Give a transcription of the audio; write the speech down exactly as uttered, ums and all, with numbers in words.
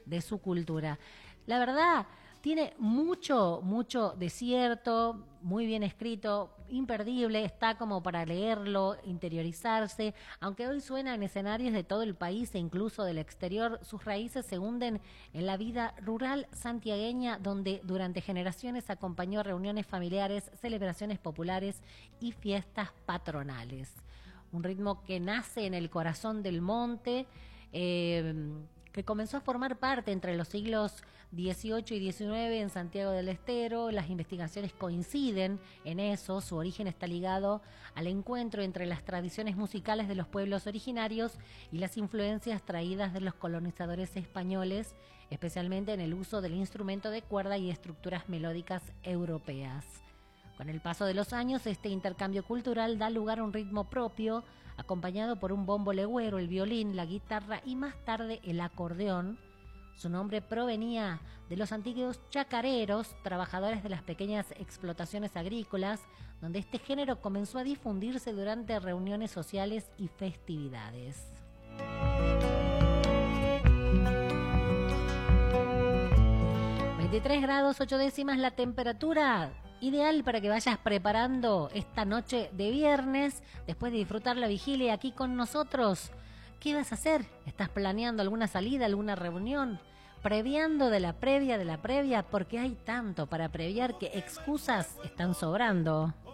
de su cultura. La verdad, tiene mucho, mucho desierto, muy bien escrito, imperdible, está como para leerlo, interiorizarse. Aunque hoy suena en escenarios de todo el país e incluso del exterior, sus raíces se hunden en la vida rural santiagueña, donde durante generaciones acompañó reuniones familiares, celebraciones populares y fiestas patronales. Un ritmo que nace en el corazón del monte, eh, que comenzó a formar parte entre los siglos dieciocho y diecinueve en Santiago del Estero. Las investigaciones coinciden en eso. Su origen está ligado al encuentro entre las tradiciones musicales de los pueblos originarios y las influencias traídas de los colonizadores españoles, especialmente en el uso del instrumento de cuerda y estructuras melódicas europeas. Con el paso de los años, este intercambio cultural da lugar a un ritmo propio, acompañado por un bombo legüero, el violín, la guitarra y más tarde el acordeón. Su nombre provenía de los antiguos chacareros, trabajadores de las pequeñas explotaciones agrícolas, donde este género comenzó a difundirse durante reuniones sociales y festividades. veintitrés grados ocho décimas la temperatura, ideal para que vayas preparando esta noche de viernes, después de disfrutar la vigilia aquí con nosotros. ¿Qué vas a hacer? ¿Estás planeando alguna salida, alguna reunión? ¿Previando de la previa de la previa? Porque hay tanto para previar que excusas están sobrando.